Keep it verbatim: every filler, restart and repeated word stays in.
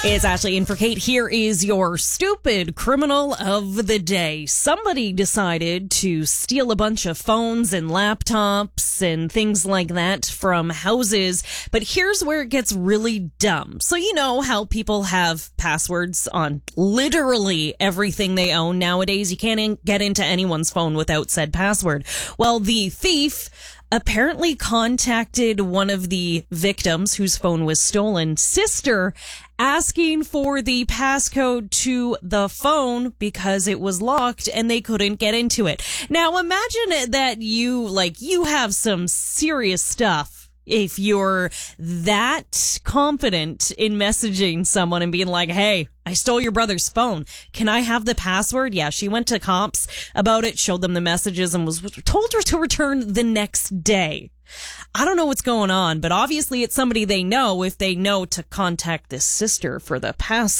It's Ashley in for Kate. Here is your stupid criminal of the day. Somebody decided to steal a bunch of phones and laptops and things like that from houses. But here's where it gets really dumb. So you know how people have passwords on literally everything they own nowadays. You can't in- get into anyone's phone without said password. Well, the thief apparently contacted one of the victims whose phone was stolen, sister, asking for the passcode to the phone because it was locked and they couldn't get into it. Now imagine that you, like, you have some serious stuff. If you're that confident in messaging someone and being like, hey, I stole your brother's phone. Can I have the password? Yeah, she went to cops about it, showed them the messages, and was told her to return the next day. I don't know what's going on, but obviously it's somebody they know if they know to contact this sister for the passcode.